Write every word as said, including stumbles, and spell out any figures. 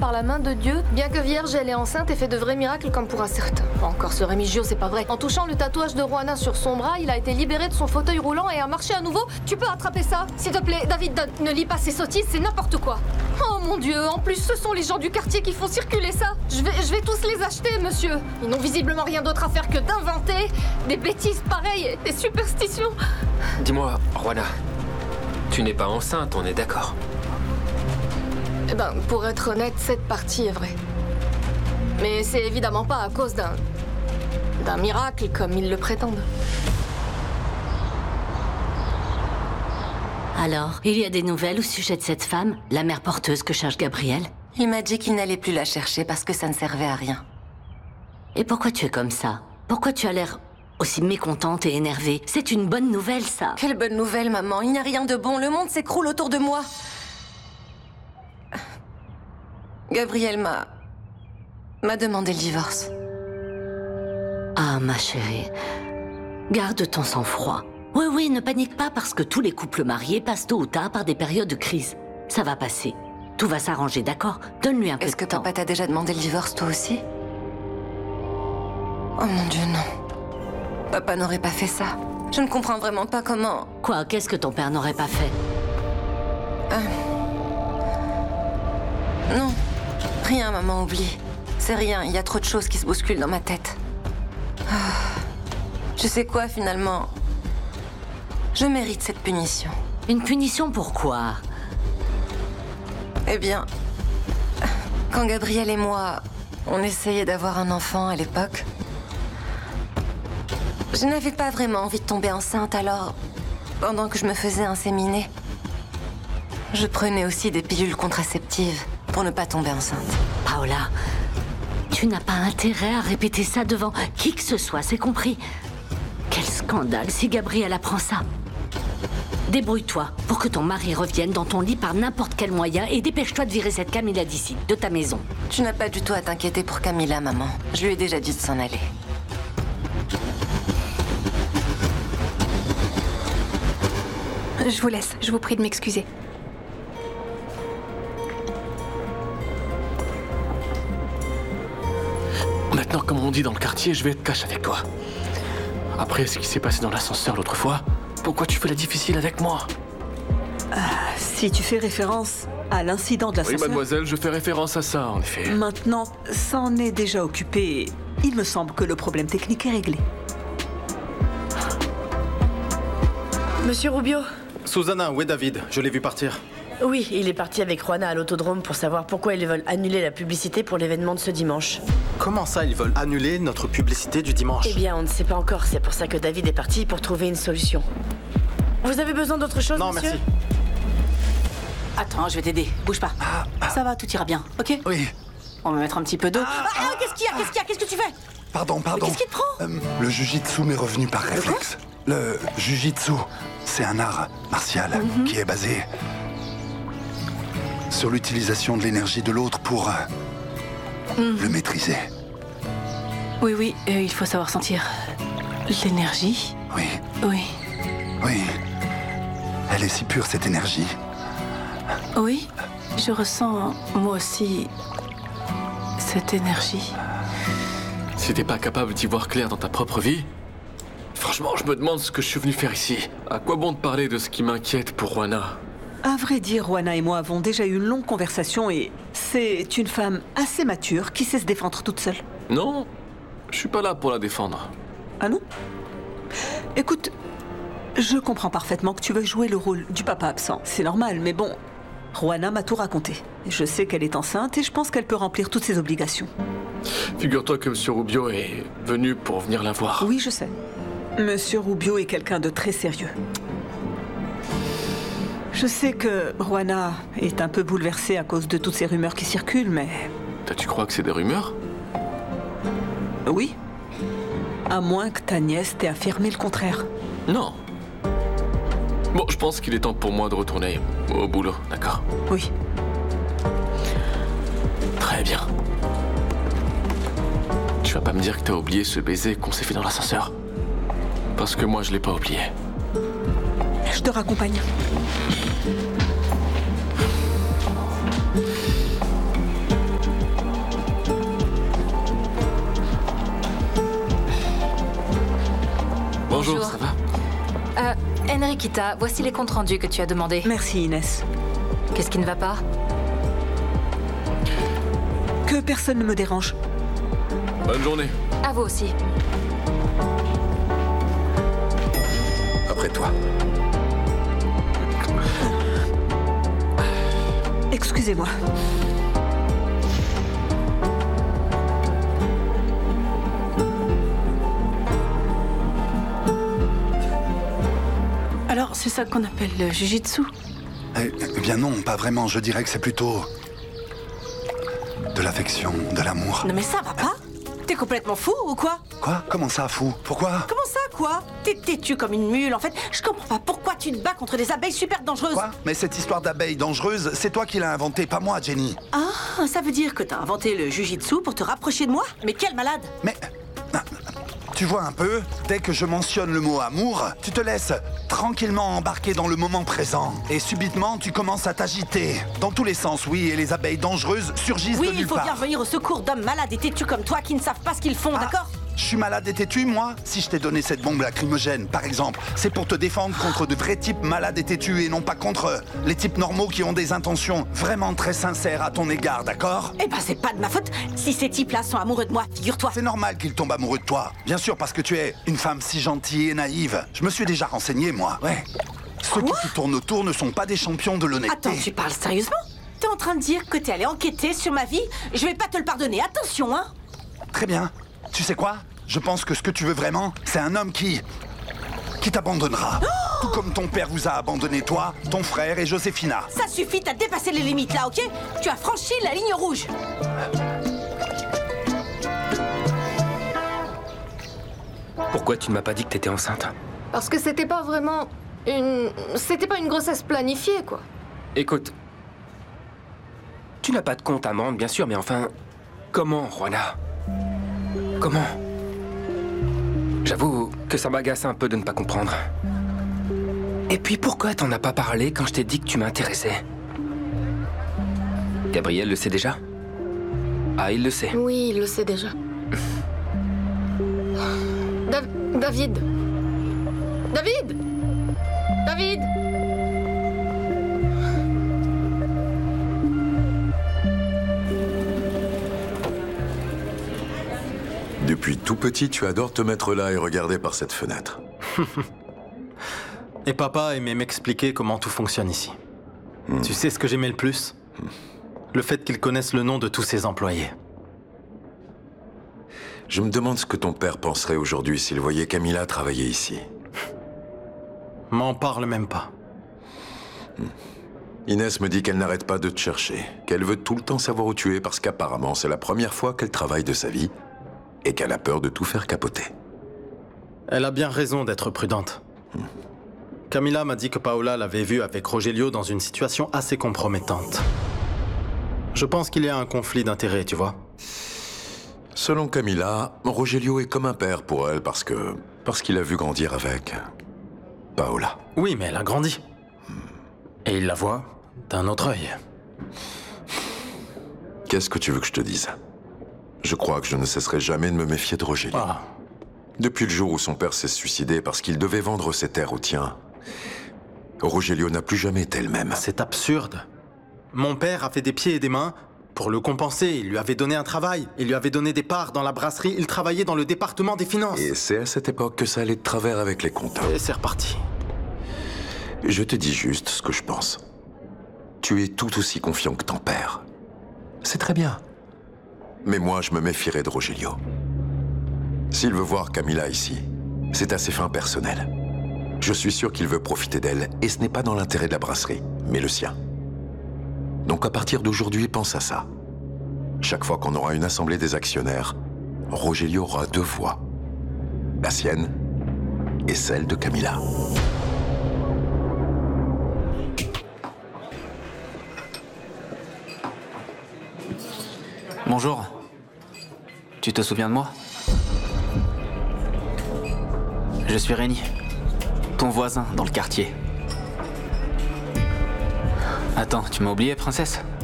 par la main de Dieu. Bien que vierge, elle est enceinte et fait de vrais miracles comme pour un certain. Encore ce Remigio, c'est pas vrai. En touchant le tatouage de Juana sur son bras, il a été libéré de son fauteuil roulant et a marché à nouveau. Tu peux attraper ça? S'il te plaît, David, Don, ne lis pas ces sottises, c'est n'importe quoi. Oh mon Dieu, en plus ce sont les gens du quartier qui font circuler ça. Je vais, je vais tous les acheter, monsieur. Ils n'ont visiblement rien d'autre à faire que d'inventer des bêtises pareilles, des superstitions. Dis-moi, Juana, tu n'es pas enceinte, on est d'accord? Eh ben, pour être honnête, cette partie est vraie. Mais c'est évidemment pas à cause d'un... d'un miracle comme ils le prétendent. Alors, il y a des nouvelles au sujet de cette femme, la mère porteuse que cherche Gabriel? Il m'a dit qu'il n'allait plus la chercher parce que ça ne servait à rien. Et pourquoi tu es comme ça? Pourquoi tu as l'air aussi mécontente et énervée? C'est une bonne nouvelle, ça. Quelle bonne nouvelle, maman. Il n'y a rien de bon. Le monde s'écroule autour de moi. Gabriel m'a... m'a demandé le divorce. Ah, ma chérie. Garde ton sang-froid. Oui, oui, ne panique pas parce que tous les couples mariés passent tôt ou tard par des périodes de crise. Ça va passer. Tout va s'arranger, d'accord? Donne-lui un peu de temps. Est-ce que papa t'a déjà demandé le divorce, toi aussi? Oh mon Dieu, non. Papa n'aurait pas fait ça. Je ne comprends vraiment pas comment... Quoi? Qu'est-ce que ton père n'aurait pas fait? Euh... Non. Rien, maman, oublie. C'est rien, il y a trop de choses qui se bousculent dans ma tête. Ah. Je sais quoi, finalement? Je mérite cette punition. Une punition pourquoi? Eh bien... Quand Gabriel et moi, on essayait d'avoir un enfant à l'époque... Je n'avais pas vraiment envie de tomber enceinte, alors... Pendant que je me faisais inséminer... Je prenais aussi des pilules contraceptives pour ne pas tomber enceinte. Paola, tu n'as pas intérêt à répéter ça devant qui que ce soit, c'est compris? Quel scandale si Gabriel apprend ça. Débrouille-toi pour que ton mari revienne dans ton lit par n'importe quel moyen et dépêche-toi de virer cette Camilla d'ici, de ta maison. Tu n'as pas du tout à t'inquiéter pour Camilla, maman. Je lui ai déjà dit de s'en aller. Je vous laisse, je vous prie de m'excuser. Maintenant, comme on dit dans le quartier, je vais être cash avec toi. Après ce qui s'est passé dans l'ascenseur l'autre fois, pourquoi tu fais la difficile avec moi? euh, Si tu fais référence à l'incident de l'ascenseur... Oui, mademoiselle, je fais référence à ça, en effet. Maintenant, ça en est déjà occupé. Il me semble que le problème technique est réglé. Monsieur Rubio? Susanna, où est David? Je l'ai vu partir. Oui, il est parti avec Juana à l'autodrome pour savoir pourquoi ils veulent annuler la publicité pour l'événement de ce dimanche. Comment ça, ils veulent annuler notre publicité du dimanche? Eh bien, on ne sait pas encore. C'est pour ça que David est parti, pour trouver une solution. Vous avez besoin d'autre chose, Non, monsieur? merci. Attends, je vais t'aider. Bouge pas. Ah, ah. Ça va, tout ira bien, ok? Oui. On va mettre un petit peu d'eau. Ah, Ah, ah, qu'est-ce qu'il y a? Qu'est-ce qu'il y a? Qu'est-ce que tu fais? Pardon, pardon. Qu'est-ce qui te prend? Euh, Le jujitsu m'est revenu par réflexe. Le jujitsu, c'est un art martial mm-hmm. qui est basé sur l'utilisation de l'énergie de l'autre pour euh, mm. le maîtriser. Oui, oui, euh, il faut savoir sentir l'énergie. Oui. Oui. Oui. Elle est si pure, cette énergie. Oui, je ressens, moi aussi, cette énergie. Si t'es pas capable d'y voir clair dans ta propre vie, franchement, je me demande ce que je suis venu faire ici. À quoi bon de parler de ce qui m'inquiète pour Juana? À vrai dire, Juana et moi avons déjà eu une longue conversation et c'est une femme assez mature qui sait se défendre toute seule. Non, je suis pas là pour la défendre. Ah non? Écoute, je comprends parfaitement que tu veux jouer le rôle du papa absent. C'est normal, mais bon, Juana m'a tout raconté. Je sais qu'elle est enceinte et je pense qu'elle peut remplir toutes ses obligations. Figure-toi que Monsieur Rubio est venu pour venir la voir. Oui, je sais. Monsieur Rubio est quelqu'un de très sérieux. Je sais que Juana est un peu bouleversée à cause de toutes ces rumeurs qui circulent, mais... Toi, tu crois que c'est des rumeurs? Oui. À moins que ta nièce t'ait affirmé le contraire. Non. Bon, je pense qu'il est temps pour moi de retourner au boulot, d'accord? Oui. Très bien. Tu vas pas me dire que t'as oublié ce baiser qu'on s'est fait dans l'ascenseur? Parce que moi, je l'ai pas oublié. Je te raccompagne. Bonjour, ça va? Euh, Enriquita, voici les comptes rendus que tu as demandés. Merci Inès. Qu'est-ce qui ne va pas? Que personne ne me dérange. Bonne journée. À vous aussi. Après toi. Excusez-moi. Alors, c'est ça qu'on appelle le jujitsu? Eh, eh bien non, pas vraiment. Je dirais que c'est plutôt... de l'affection, de l'amour. Non mais ça va pas? T'es complètement fou ou quoi? Quoi? Comment ça, fou? Pourquoi? Comment ça, quoi? T'es têtu comme une mule, en fait. Je comprends pas pourquoi tu te bats contre des abeilles super dangereuses. Quoi? Mais cette histoire d'abeilles dangereuses, c'est toi qui l'as inventée, pas moi, Jenny. Ah, ça veut dire que t'as inventé le jujitsu pour te rapprocher de moi? Mais quel malade! Mais... Tu vois un peu, dès que je mentionne le mot amour, tu te laisses tranquillement embarquer dans le moment présent. Et subitement, tu commences à t'agiter. Dans tous les sens, oui, et les abeilles dangereuses surgissent oui, de nulle il faut part. bien venir au secours d'hommes malades et têtus comme toi qui ne savent pas ce qu'ils font, Ah, d'accord? Je suis malade et têtu, moi? Si je t'ai donné cette bombe lacrymogène, par exemple, c'est pour te défendre contre de vrais types malades et têtus et non pas contre les types normaux qui ont des intentions vraiment très sincères à ton égard, d'accord? Eh ben, c'est pas de ma faute si ces types-là sont amoureux de moi, figure-toi. C'est normal qu'ils tombent amoureux de toi. Bien sûr, parce que tu es une femme si gentille et naïve. Je me suis déjà renseigné, moi. Ouais. Ceux qui te tournent autour ne sont pas des champions de l'honnêteté. Attends, tu parles sérieusement? T'es en train de dire que t'es allé enquêter sur ma vie? Je vais pas te le pardonner, attention, hein? Très bien. Tu sais quoi? Je pense que ce que tu veux vraiment, c'est un homme qui... qui t'abandonnera. Oh! Tout comme ton père vous a abandonné, toi, ton frère et Joséphina. Ça suffit, t'as dépassé les limites là, ok? Tu as franchi la ligne rouge. Pourquoi tu ne m'as pas dit que t'étais enceinte? Parce que c'était pas vraiment une... C'était pas une grossesse planifiée, quoi. Écoute, tu n'as pas de compte à rendre, bien sûr, mais enfin... Comment, Juana? Comment? J'avoue que ça m'agace un peu de ne pas comprendre. Et puis pourquoi t'en as pas parlé quand je t'ai dit que tu m'intéressais? Gabriel le sait déjà? Ah, il le sait. Oui, il le sait déjà. Dav- David David David Depuis tout petit, tu adores te mettre là et regarder par cette fenêtre. Et papa aimait m'expliquer comment tout fonctionne ici. Hmm. Tu sais ce que j'aimais le plus? Le fait qu'il connaisse le nom de tous ses employés. Je me demande ce que ton père penserait aujourd'hui s'il voyait Camilla travailler ici. M'en parle même pas. Inès me dit qu'elle n'arrête pas de te chercher, qu'elle veut tout le temps savoir où tu es parce qu'apparemment c'est la première fois qu'elle travaille de sa vie et qu'elle a peur de tout faire capoter. Elle a bien raison d'être prudente. Hmm. Camilla m'a dit que Paola l'avait vue avec Rogelio dans une situation assez compromettante. Je pense qu'il y a un conflit d'intérêts, tu vois. Selon Camilla, Rogelio est comme un père pour elle parce que... parce qu'il a vu grandir avec... Paola. Oui, mais elle a grandi. Et il la voit d'un autre œil. Qu'est-ce que tu veux que je te dise? Je crois que je ne cesserai jamais de me méfier de Rogelio. Ah. Depuis le jour où son père s'est suicidé parce qu'il devait vendre ses terres au tien, Rogelio n'a plus jamais été le même. C'est absurde. Mon père a fait des pieds et des mains pour le compenser. Il lui avait donné un travail. Il lui avait donné des parts dans la brasserie. Il travaillait dans le département des finances. Et c'est à cette époque que ça allait de travers avec les comptables. Et c'est reparti. Je te dis juste ce que je pense. Tu es tout aussi confiant que ton père. C'est très bien. Mais moi, je me méfierais de Rogelio. S'il veut voir Camilla ici, c'est à ses fins personnelles. Je suis sûr qu'il veut profiter d'elle, et ce n'est pas dans l'intérêt de la brasserie, mais le sien. Donc à partir d'aujourd'hui, pense à ça. Chaque fois qu'on aura une assemblée des actionnaires, Rogelio aura deux voix. La sienne et celle de Camilla. Bonjour. Tu te souviens de moi? Je suis Rémi, ton voisin dans le quartier. Attends, tu m'as oublié, princesse?